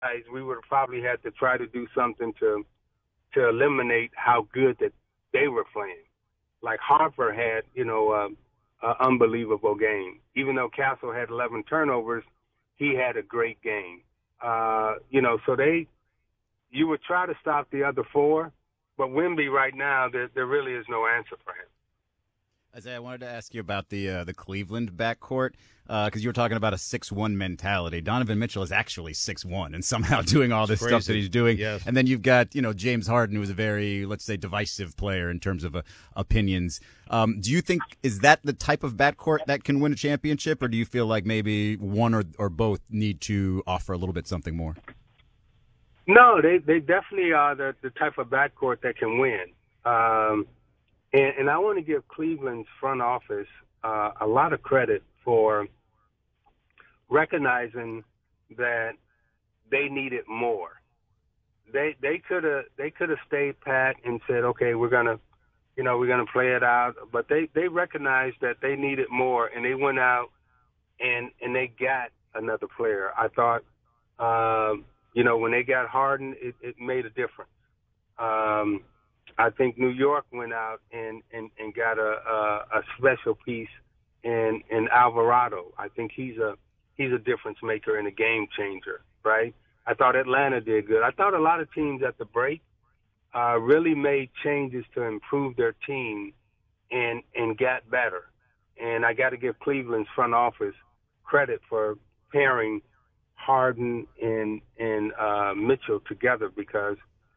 we would have probably had to try to do something to eliminate how good that they were playing. Like Harper had, an unbelievable game. Even though Castle had 11 turnovers, he had a great game. So you would try to stop the other four, but Wemby right now, there really is no answer for him. Isaiah, I wanted to ask you about the Cleveland backcourt because you were talking about a 6'1" mentality. Donovan Mitchell is actually 6'1" and somehow doing all this stuff that he's doing. Yes. And then you've got James Harden, who is a very, let's say, divisive player in terms of opinions. Do you think is that the type of backcourt that can win a championship, or do you feel like maybe one or both need to offer a little bit something more? No, they definitely are the type of backcourt that can win. And I want to give Cleveland's front office a lot of credit for recognizing that they needed more. They could have stayed pat and said, okay, we're gonna play it out, but they recognized that they needed more, and they went out and they got another player. I thought, when they got Harden, it made a difference. I think New York went out and got a special piece in Alvarado. I think he's a difference maker and a game changer, right? I thought Atlanta did good. I thought a lot of teams at the break really made changes to improve their team and got better. And I got to give Cleveland's front office credit for pairing Harden and Mitchell together because,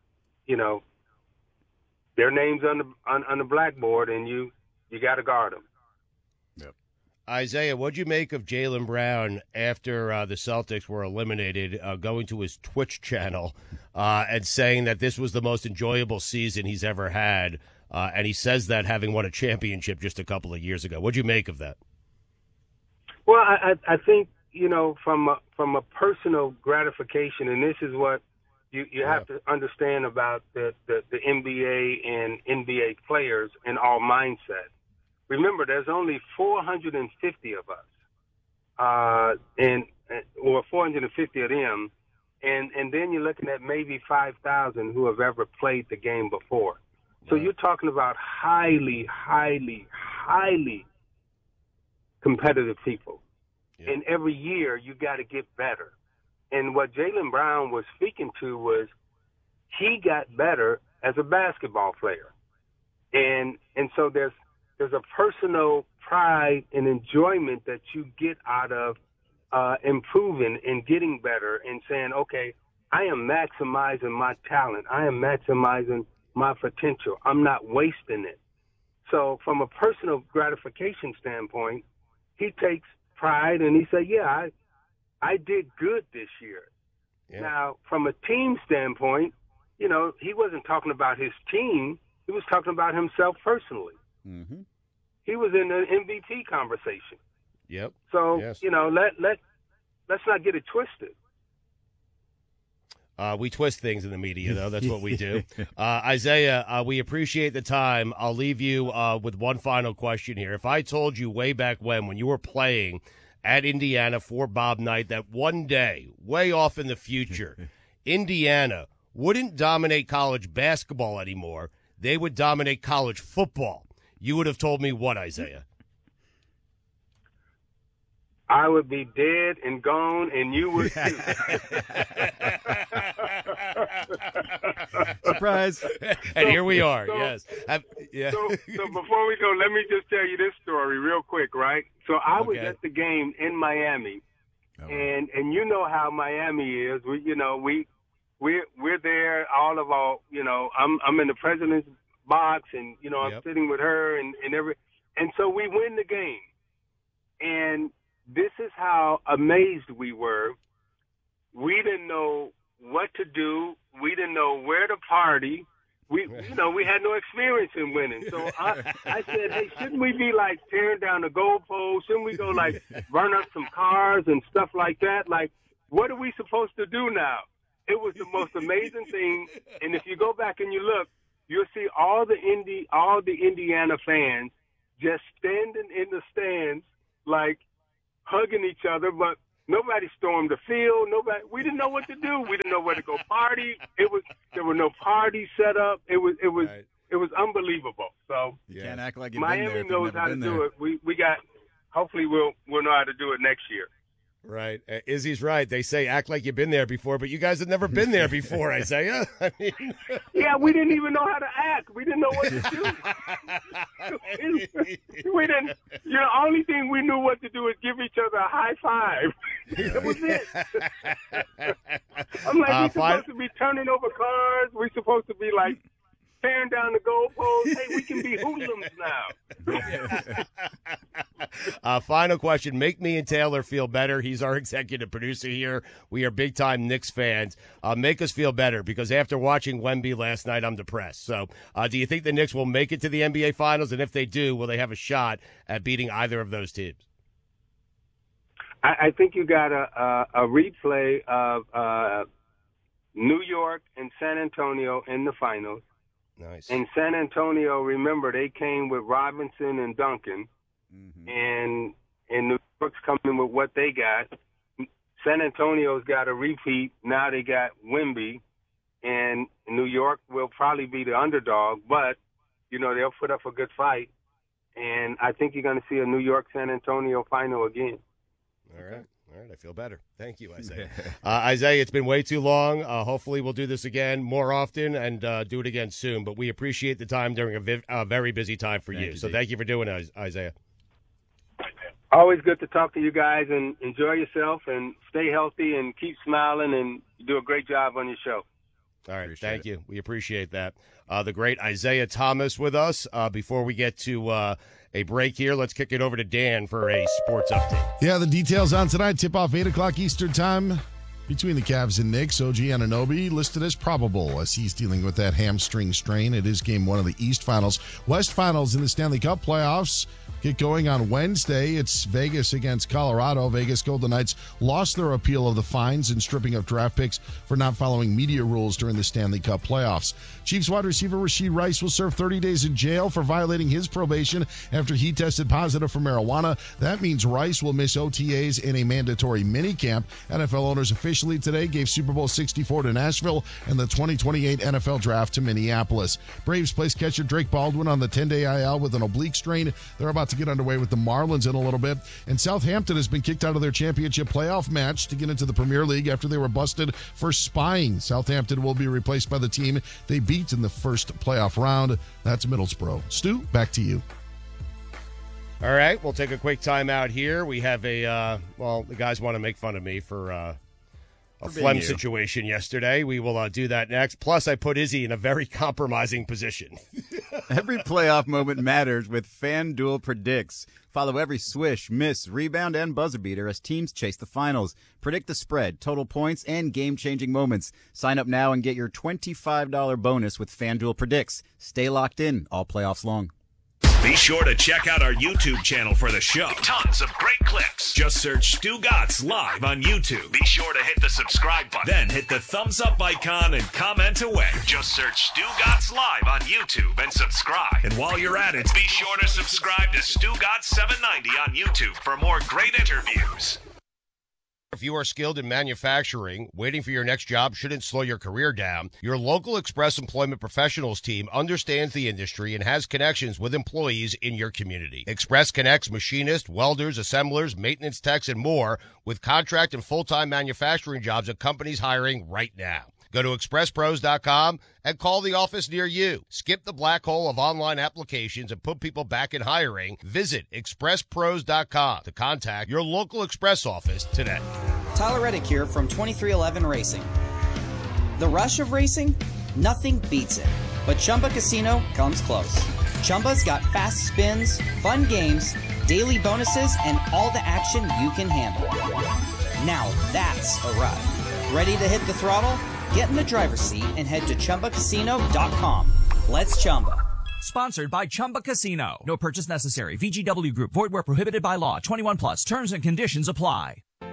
their names on the blackboard, and you got to guard them. Yep. Isaiah, what'd you make of Jaylen Brown after the Celtics were eliminated, going to his Twitch channel and saying that this was the most enjoyable season he's ever had, and he says that having won a championship just a couple of years ago. What'd you make of that? Well, I think from a personal gratification, and this is what you have to understand about the NBA and NBA players and our mindset. Remember, there's only 450 of us, or 450 of them, and then you're looking at maybe 5,000 who have ever played the game before. So you're talking about highly, highly, highly competitive people. Yeah. And every year you got to get better. And what Jaylen Brown was speaking to was he got better as a basketball player. And so there's a personal pride and enjoyment that you get out of improving and getting better and saying, okay, I am maximizing my talent. I am maximizing my potential. I'm not wasting it. So from a personal gratification standpoint, he takes pride and he said, yeah, I did good this year. Yeah. Now, from a team standpoint, he wasn't talking about his team. He was talking about himself personally. Mm-hmm. He was in the MVP conversation. Yep. So, yes. Let's not get it twisted. We twist things in the media, though. That's what we do. Isaiah, we appreciate the time. I'll leave you with one final question here. If I told you way back when you were playing at Indiana for Bob Knight, that one day, way off in the future, Indiana wouldn't dominate college basketball anymore. They would dominate college football. You would have told me what, Isaiah? I would be dead and gone, and you would too. Surprise. And here we are, yes. So before we go, let me just tell you this story real quick, right? So I was at the game in Miami, and you know how Miami is. We're there, all of our, I'm in the president's box, and, I'm sitting with her and so we win the game. And this is how amazed we were. We didn't know what to do. We didn't know where to party. We had no experience in winning. So I said, hey, shouldn't we be like tearing down the goalpost? Shouldn't we go like burn up some cars and stuff like that? Like, what are we supposed to do now? It was the most amazing thing. And if you go back and you look, you'll see all the Indiana fans just standing in the stands, like hugging each other. But Nobody stormed the field. We didn't know what to do. We didn't know where to go party. There were no parties set up. It was unbelievable. So you can't act like you've Miami been there if knows you've never how to been do there. it. We got. Hopefully, we'll know how to do it next year. Right. Izzy's right. They say act like you've been there before, but you guys have never been there before, Isaiah. I mean... Yeah, we didn't even know how to act. We didn't know what to do. We didn't. The only thing we knew what to do is give each other a high five. That was it. I'm like, we're supposed to be turning over cars. We're supposed to be like tearing down the goalposts. Hey, we can be hoodlums now. Final question. Make me and Taylor feel better. He's our executive producer here. We are big-time Knicks fans. Make us feel better, because after watching Wemby last night, I'm depressed. So do you think the Knicks will make it to the NBA Finals? And if they do, will they have a shot at beating either of those teams? I think you got a replay of New York and San Antonio in the finals. Nice. In San Antonio, remember, they came with Robinson and Duncan, and New York's coming with what they got. San Antonio's got a repeat. Now they got Wemby, and New York will probably be the underdog, but, they'll put up a good fight. And I think you're going to see a New York-San Antonio final again. All right. I feel better. Thank you, Isaiah. Isaiah, it's been way too long. Hopefully we'll do this again more often and do it again soon. But we appreciate the time during a very busy time for you. So thank you for doing it, Isaiah. Always good to talk to you guys, and enjoy yourself and stay healthy and keep smiling, and you do a great job on your show. All right. Thank you. We appreciate that. The great Isaiah Thomas with us. Before we get to a break here, let's kick it over to Dan for a sports update. Yeah, the details on tonight. Tip-off 8 o'clock Eastern time between the Cavs and Knicks. OG Anunoby listed as probable as he's dealing with that hamstring strain. It is game 1 of the East Finals. West Finals in the Stanley Cup playoffs get going on Wednesday. It's Vegas against Colorado. Vegas Golden Knights lost their appeal of the fines and stripping of draft picks for not following media rules during the Stanley Cup playoffs. Chiefs wide receiver Rashee Rice will serve 30 days in jail for violating his probation after he tested positive for marijuana. That means Rice will miss OTAs in a mandatory minicamp. NFL owners officially today gave Super Bowl 64 to Nashville and the 2028 NFL Draft to Minneapolis. Braves placed catcher Drake Baldwin on the 10-day IL with an oblique strain. They're about to get underway with the Marlins in a little bit. And Southampton has been kicked out of their championship playoff match to get into the Premier League after they were busted for spying. Southampton will be replaced by the team they beat in the first playoff round. That's Middlesbrough. Stu, back to you. All right, we'll take a quick time out here. We have the guys want to make fun of me for a phlegm situation yesterday. We will do that next. Plus, I put Izzy in a very compromising position. Every playoff moment matters with FanDuel Predicts. Follow every swish, miss, rebound, and buzzer beater as teams chase the finals. Predict the spread, total points, and game-changing moments. Sign up now and get your $25 bonus with FanDuel Predicts. Stay locked in all playoffs long. Be sure to check out our YouTube channel for the show. Tons of great clips. Just search Stu Gatz Live on YouTube. Be sure to hit the subscribe button. Then hit the thumbs up icon and comment away. Just search Stu Gatz Live on YouTube and subscribe. And while you're at it, be sure to subscribe to Stu Gatz 790 on YouTube for more great interviews. If you are skilled in manufacturing, waiting for your next job shouldn't slow your career down. Your local Express Employment Professionals team understands the industry and has connections with employees in your community. Express connects machinists, welders, assemblers, maintenance techs, and more with contract and full-time manufacturing jobs at companies hiring right now. Go to expresspros.com and call the office near you. Skip the black hole of online applications and put people back in hiring. Visit expresspros.com to contact your local Express office today. Tyler Reddick here from 2311 Racing. The rush of racing? Nothing beats it. But Chumba Casino comes close. Chumba's got fast spins, fun games, daily bonuses, and all the action you can handle. Now that's a ride. Ready to hit the throttle? Get in the driver's seat and head to ChumbaCasino.com. Let's Chumba. Sponsored by Chumba Casino. No purchase necessary. VGW Group. Void where prohibited by law. 21 plus. Terms and conditions apply.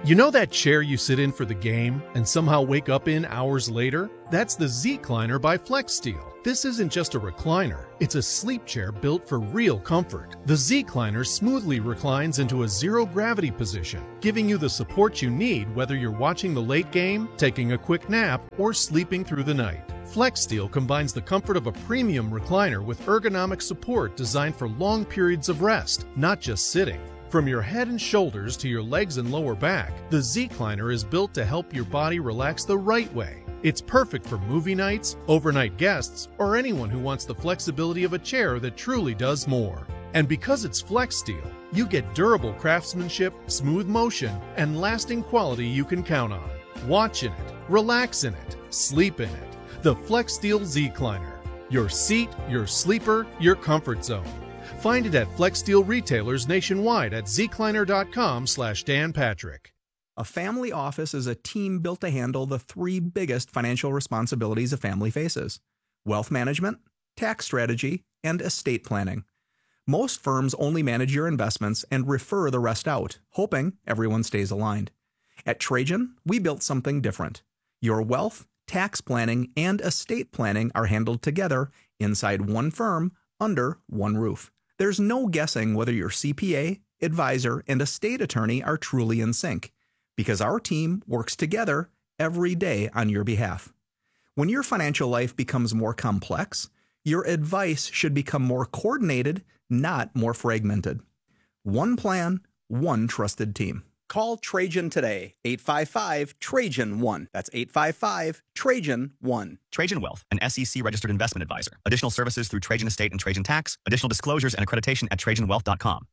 You know that chair you sit in for the game and somehow wake up in hours later? That's the Z-Cliner by FlexSteel. This isn't just a recliner, it's a sleep chair built for real comfort. The Z-Cliner smoothly reclines into a zero-gravity position, giving you the support you need whether you're watching the late game, taking a quick nap, or sleeping through the night. FlexSteel combines the comfort of a premium recliner with ergonomic support designed for long periods of rest, not just sitting. From your head and shoulders to your legs and lower back, the Z-Cliner is built to help your body relax the right way. It's perfect for movie nights, overnight guests, or anyone who wants the flexibility of a chair that truly does more. And because it's FlexSteel, you get durable craftsmanship, smooth motion, and lasting quality you can count on. Watch in it, relax in it, sleep in it. The FlexSteel Z-Cliner. Your seat, your sleeper, your comfort zone. Find it at FlexSteel retailers nationwide at zcliner.com/Dan Patrick. A family office is a team built to handle the three biggest financial responsibilities a family faces: wealth management, tax strategy, and estate planning. Most firms only manage your investments and refer the rest out, hoping everyone stays aligned. At Trajan, we built something different. Your wealth, tax planning, and estate planning are handled together inside one firm under one roof. There's no guessing whether your CPA, advisor, and estate attorney are truly in sync, because our team works together every day on your behalf. When your financial life becomes more complex, your advice should become more coordinated, not more fragmented. One plan, one trusted team. Call Trajan today, 855-TRAJAN-1. That's 855-TRAJAN-1. Trajan Wealth, an SEC-registered investment advisor. Additional services through Trajan Estate and Trajan Tax. Additional disclosures and accreditation at TrajanWealth.com.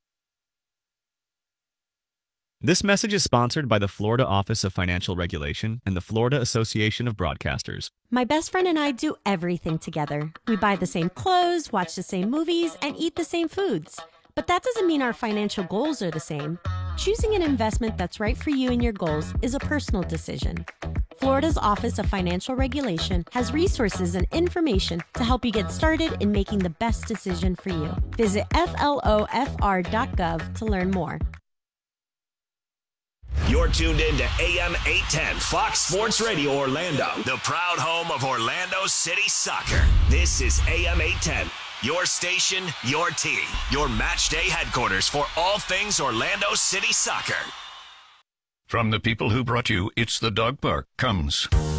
This message is sponsored by the Florida Office of Financial Regulation and the Florida Association of Broadcasters. My best friend and I do everything together. We buy the same clothes, watch the same movies, and eat the same foods. But that doesn't mean our financial goals are the same. Choosing an investment that's right for you and your goals is a personal decision. Florida's Office of Financial Regulation has resources and information to help you get started in making the best decision for you. Visit flofr.gov to learn more. You're tuned in to AM 810 Fox Sports Radio Orlando, the proud home of Orlando City Soccer. This is AM 810. Your station, your team, your match day headquarters for all things Orlando City Soccer. From the people who brought you It's the Dog Park comes